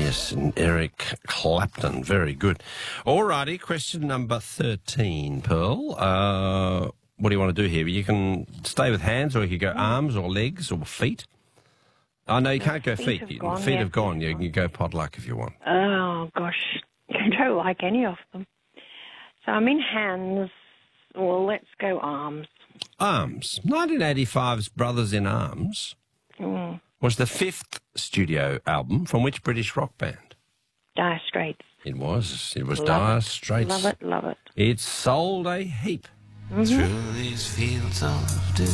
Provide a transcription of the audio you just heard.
Yes, and Eric Clapton. Very good. All righty, question number 13, Pearl. What do you want to do here? You can stay with hands, or you can go arms or legs or feet. Oh, no, you can't go feet. Feet have gone. You can go potluck if you want. Oh, gosh. I don't like any of them. So I'm in hands. Well, let's go arms. Arms. 1985's Brothers in Arms was the 5th studio album from which British rock band? Dire Straits. It was. It was Love Dire it. Straits. Love it, love it. It sold a heap. Through these fields of